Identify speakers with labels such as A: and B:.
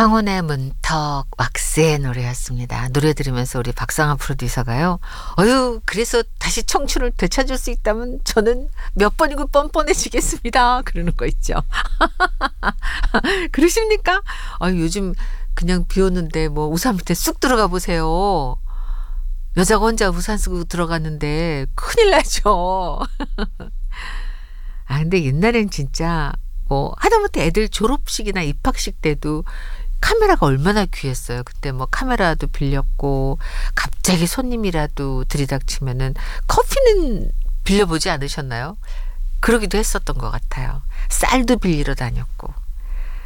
A: 황혼의 문턱 왁스의 노래였습니다. 노래 들으면서 우리 박상한 프로듀서가요. 그래서 다시 청춘을 되찾을 수 있다면 저는 몇 번이고 뻔뻔해지겠습니다. 그러는 거 있죠. 그러십니까? 요즘 그냥 비 오는데 뭐 우산 밑에 쑥 들어가 보세요. 여자가 혼자 우산 쓰고 들어갔는데 큰일 나죠. 근데 옛날엔 진짜 뭐 하다못해 애들 졸업식이나 입학식 때도 카메라가 얼마나 귀했어요. 그때 뭐 카메라도 빌렸고 갑자기 손님이라도 들이닥치면은 커피는 빌려보지 않으셨나요? 그러기도 했었던 것 같아요. 쌀도 빌리러 다녔고.